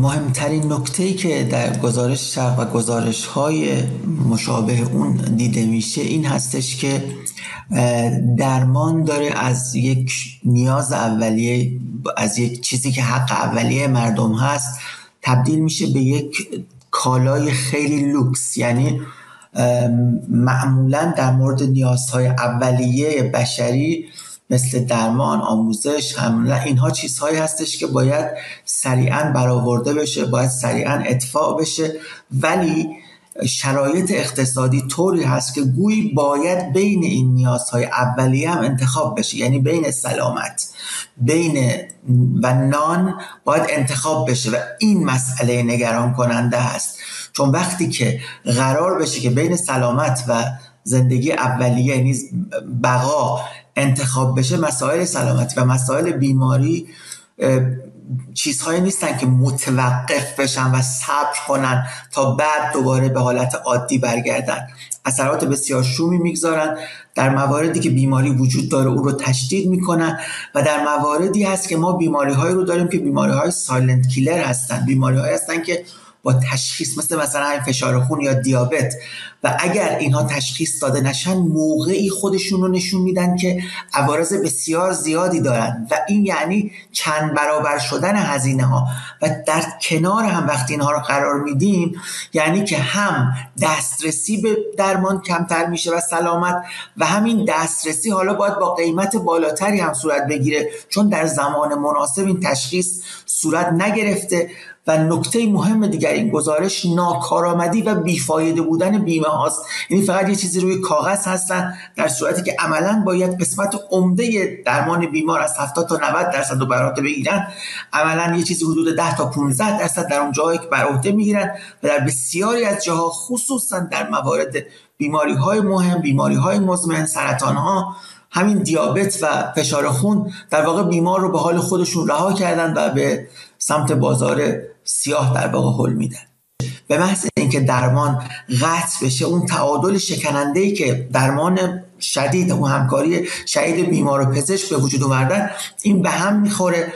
مهمترین نکته‌ای که در گزارش شرق و گزارش‌های مشابه اون دیده میشه این هستش که درمان داره از یک نیاز اولیه، از یک چیزی که حق اولیه مردم هست تبدیل میشه به یک کالای خیلی لوکس. یعنی معمولاً در مورد نیازهای اولیه بشری مثل درمان، آموزش، حمله، اینها چیزهایی هستش که باید سریعاً برآورده بشه، باید سریعاً ادفاع بشه، ولی شرایط اقتصادی طوری هست که گویی باید بین این نیازهای اولیه هم انتخاب بشه. یعنی بین سلامت و نان باید انتخاب بشه و این مسئله نگران کننده هست، چون وقتی که قرار بشه که بین سلامت و زندگی اولیه یعنی بقا انتخاب بشه، مسائل سلامتی و مسائل بیماری چیزهایی نیستن که متوقف بشن و صبر کنن تا بعد دوباره به حالت عادی برگردن. اثرات بسیار شومی میگذارن. در مواردی که بیماری وجود داره اون رو تشدید میکنن و در مواردی هست که ما بیماری‌هایی رو داریم که بیماری‌های سایلنت کیلر هستن، بیماری‌هایی هستن که با تشخیص مثلا همین فشار خون یا دیابت و اگر اینها تشخیص داده نشن موقعی خودشون رو نشون میدن که عوارض بسیار زیادی دارن و این یعنی چند برابر شدن هزینه ها و در کنار هم وقتی اینها رو قرار میدیم یعنی که هم دسترسی به درمان کمتر میشه و سلامت و همین دسترسی حالا باید با قیمت بالاتری هم صورت بگیره چون در زمان مناسب این تشخیص صورت نگرفته. و نکته مهم دیگر این گزارش ناکارآمدی و بیفایده بودن بیمه هاست. یعنی فقط یه چیزی روی کاغذ هستن در صورتی که عملاً باید قسمت عمده درمان بیمار از 70 تا 90% رو بر عهده بگیرن، عملاً یه چیزی حدود 10 تا 15% در اون جاهایی که بر عهده میگیرن و در بسیاری از جاها خصوصاً در موارد بیماری‌های مهم، بیماری‌های مزمن، سرطان‌ها، همین دیابت و فشار خون، در واقع بیمار رو به حال خودشون رها کردن و به سمت بازار سیاه در واقع هل میدن. به محض اینکه درمان قطع بشه اون تعادل شکننده‌ای که درمان شدید و همکاری شدید بیمار و پزشک به وجود آوردن این به هم میخوره،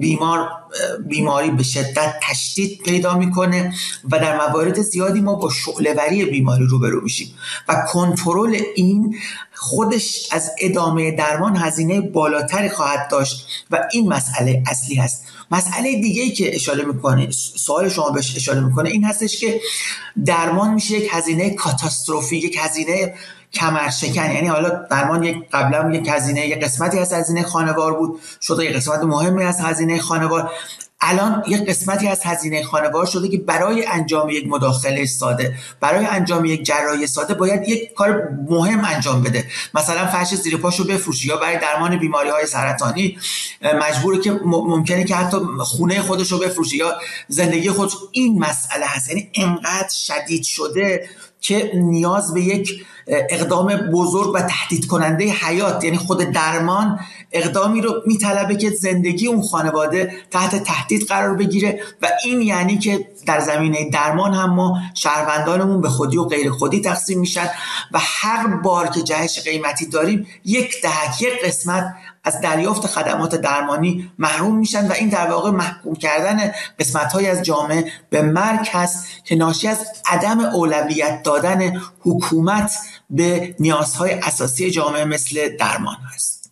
بیماری به شدت تشدید پیدا میکنه و در موارد زیادی ما با شعله‌وری بیماری روبرو میشیم و کنترل این خودش از ادامه درمان هزینه بالاتری خواهد داشت و این مسئله اصلی هست. مسئله دیگه‌ای که اشاره میکنه، سوال شما بهش اشاره میکنه این هستش که درمان میشه یک هزینه کاتاستروفی، یک هزینه کمرشکن. یعنی حالا درمان قبلا یک هزینه، یک قسمتی از هزینه خانوار بود، شده یک قسمت مهمی از هزینه خانوار، الان یک قسمتی از هزینه خانوار شده که برای انجام یک مداخله ساده، برای انجام یک جراحی ساده باید یک کار مهم انجام بده، مثلا فرش زیر پاشو بفروشه، یا برای درمان بیماری‌های سرطانی مجبوره که ممکنه که حتی خونه خودش رو بفروشه یا زندگی خودش. این مسئله هست، یعنی انقدر شدید شده که نیاز به یک اقدام بزرگ و تهدید کننده حیات، یعنی خود درمان اقدامی رو میطلبه که زندگی اون خانواده تحت تهدید قرار بگیره و این یعنی که در زمینه درمان هم ما شهروندانمون به خودی و غیر خودی تقسیم میشن و هر بار که جهش قیمتی داریم یک قسمت از دریافت خدمات درمانی محروم میشن و این در واقع محکوم کردن قسمت‌های از جامعه به مرگ هست که ناشی از عدم اولویت دادن حکومت به نیازهای اساسی جامعه مثل درمان هست.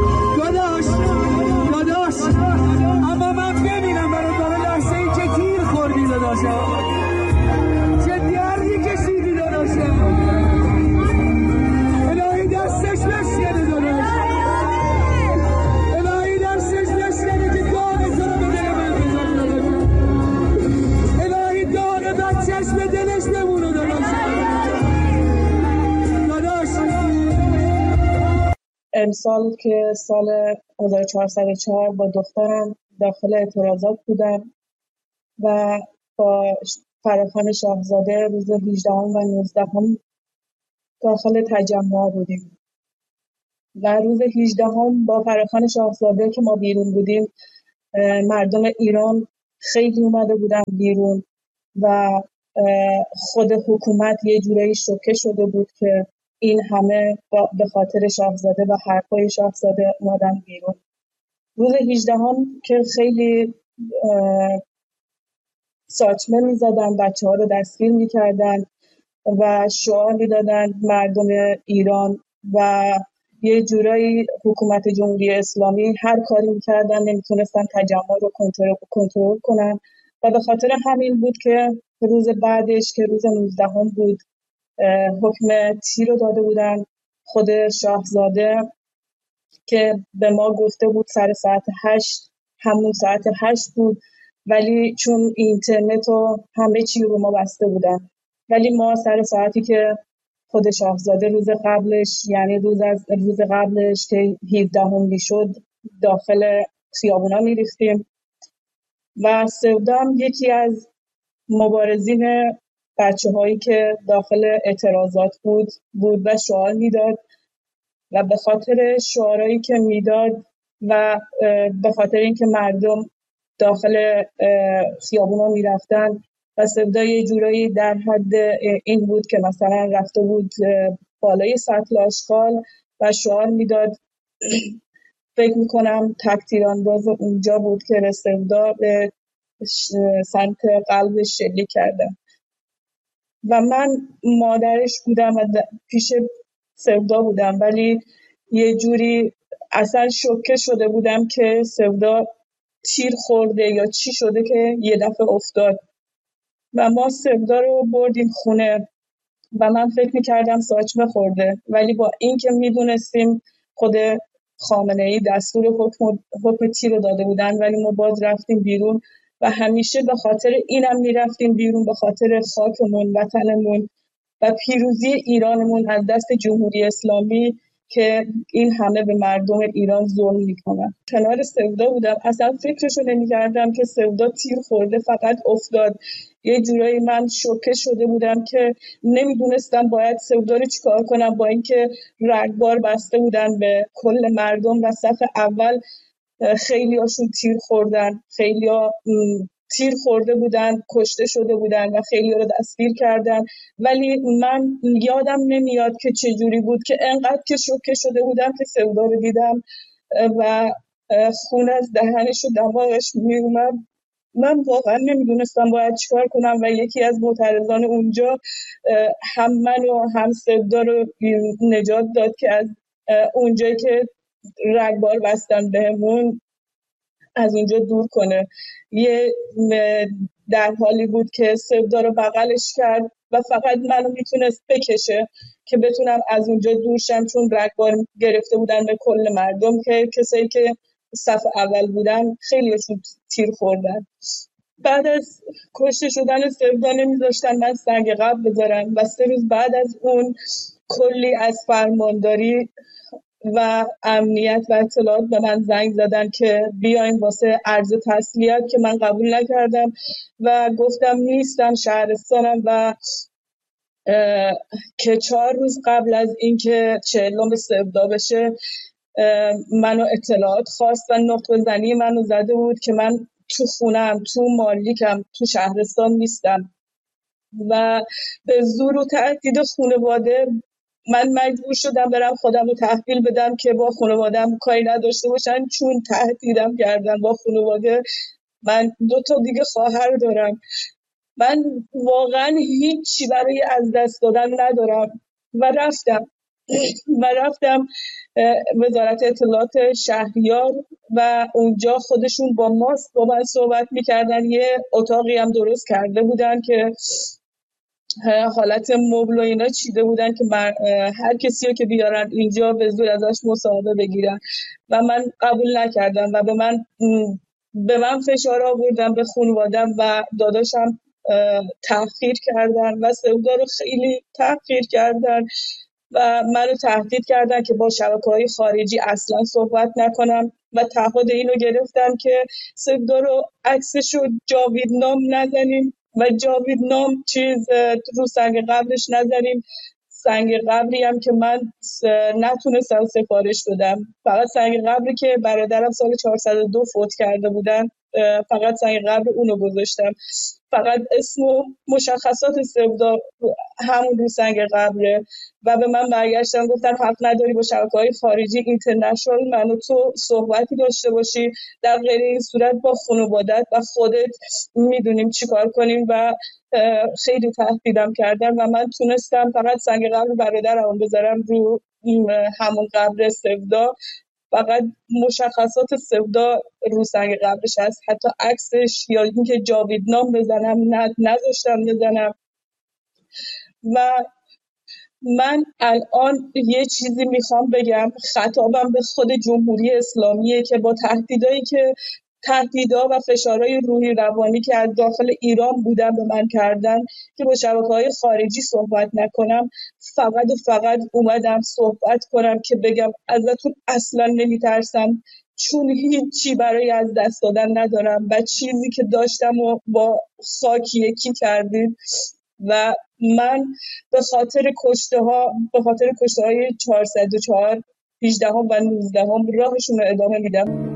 داداش اما من ببینم برای لحظه ای که تیر خوردی داداش، چه دردی کشیدی داداش، الهی دستش بشکنه داداش، الهی دستش بشکنه که دان تو رو به دل من بزن داداش، الهی دان بچهش به دلش بمونه داداش. امسال که سال 1404 با دخترم داخل اعتراضات بودم و با فراخوان شاهزاده روز 18 و 19 داخل تجمع بودیم و روز 18 با فراخوان شاهزاده که ما بیرون بودیم مردم ایران خیلی اومده بودن بیرون و خود حکومت یه جورایی شوکه شده بود که این همه به خاطر شاهزاده و حرفای شاهزاده اومدن بیرون. روز 18 که خیلی ساچمه میزدن، بچه ها رو دستگیر میکردن و شعار میدادن مردم ایران و یه جورایی حکومت جمهوری اسلامی هر کاری میکردن نمیتونستن تجمع رو کنترل کنن و به خاطر همین بود که روز بعدش که روز 19 بود حکم تیر رو داده بودن. خود شاهزاده که به ما گفته بود سر ساعت 8 همون ساعت 8 بود، ولی چون اینترنت و همه چی رو ما بسته بودن، ولی ما سر ساعتی که خود شاهزاده روز قبلش، یعنی روز قبلش که 17 شد، داخل خیابونا میریختیم و سودام یکی از مبارزین بچه هایی که داخل اعتراضات بود و شعار میداد و به خاطر شعارهایی که میداد و به خاطر اینکه مردم داخل خیابونا میرفتن و سودا یه جورایی در حد این بود که مثلا رفته بود بالای سطل آشغال و شعار میداد. فکر میکنم تک‌تیرانداز اونجا بود که سودا به سمت قلبش شلیک کرده و من مادرش بودم و پیش سودا بودم، ولی یه جوری اصلا شوکه شده بودم که سودا تیر خورده یا چی شده که یه دفعه افتاد و ما سودا رو بردیم خونه و من فکر میکردم ساچمه خورده، ولی با این که میدونستیم خود خامنه‌ای دستور حکم تیر رو داده بودن، ولی ما باز رفتیم بیرون و همیشه به خاطر اینم میرفتیم بیرون، به خاطر خاکمون، وطنمون و پیروزی ایرانمون از دست جمهوری اسلامی که این همه به مردم ایران ظلم میکنن. کنار سودا بودم، اصلا فکرشو نمیکردم که سودا تیر خورده، فقط افتاد. یه جورایی من شوکه شده بودم که نمیدونستم باید سودا رو چیکار کنم، با اینکه رگبار بسته بودن به کل مردم و صف اول خیلی هاشون تیر خوردن، خیلی ها تیر خورده بودن، کشته شده بودن و خیلی ها رو دستگیر کردن، ولی من یادم نمیاد که چجوری بود که انقدر که شوکه شده بودم که سودا رو دیدم و خون از دهنش و دماغش میومد. من واقعا نمیدونستم باید چیکار کنم و یکی از معترضان اونجا هم من و هم سودا رو نجات داد که از اونجایی که رگبار بستن بهمون از اونجا دور کنه. یه در حالی بود که سودا رو بغلش کرد و فقط منو میتونست بکشه که بتونم از اونجا دور شم، چون رگبار گرفته بودن به کل مردم که کسایی که صف اول بودن خیلیشون تیر خوردن. بعد از کشته شدن سودا نمیذاشتن من سنگ قبر بذارم و 3 روز بعد از اون کلی از فرمانداری و امنیت و اطلاعات به من زنگ زدن که بیاین واسه عرض تسلیت، که من قبول نکردم و گفتم نیستم، شهرستانم و که 4 روز قبل از اینکه 40 سودا بشه منو اطلاعات خواست و نقطه زنی منو زده بود که من تو خونم، تو مالکم، تو شهرستان نیستم و به زور و تهدید خانواده من مجبور شدم برم خودم رو تحویل بدم که با خانواده‌ام کاری نداشته باشن، چون تهدیدم کردن با خانواده. من 2 تا دیگه خواهر دارم، من واقعا هیچی برای از دست دادن ندارم و رفتم وزارت اطلاعات شهریار و اونجا خودشون با من صحبت میکردن. یه اتاقی هم درست کرده بودن که حالت مبل و اینا چیده بودن که هر کسی رو که بیارن اینجا به زور ازش مصاحبه بگیرن و من قبول نکردم و به من فشار آوردن، به خانوادم و داداشم تحقیر کردن و سودا رو خیلی تحقیر کردن و منو تهدید کردن که با شبکه‌های خارجی اصلا صحبت نکنم و تعهد اینو گرفتم که سودا رو عکسشو جاویدنام نزنیم و جاویدنام رو سنگ قبرش نزنیم. سنگ قبری هم که من نتونستم سفارش بدم، فقط سنگ قبری که برادرم سال 402 فوت کرده بودن، فقط سنگ قبر اونو گذاشتم. فقط اسم و مشخصات سفدا همون رو سنگ قبره و به من برگشتن گفتن حق نداری با شبکه‌های خارجی اینترنشنال من و تو صحبتی داشته باشی، در غیر این صورت با خانوادت و خودت میدونیم چی کار کنیم و خیلی تهدیدم کردن و من تونستم فقط سنگ قبر برادرم بذارم رو همون قبر سفدا. فقط مشخصات سفدا رو سنگ قبرش هست، حتی عکسش یا اینکه جاویدنام بزنم نذاشتم بزنم. و من الان یه چیزی میخوام بگم، خطابم به خود جمهوری اسلامیه که با تهدیدا و فشارهای روحی روانی که از داخل ایران بودن به من کردن که با شبکه‌های خارجی صحبت نکنم، فقط اومدم صحبت کنم که بگم ازتون اصلا نمیترسم، چون هیچی برای از دست دادن ندارم و چیزی که داشتم و با خاک یکی کردید و من به خاطر کشته های 404 18 و 19 راهشون رو ادامه میدم.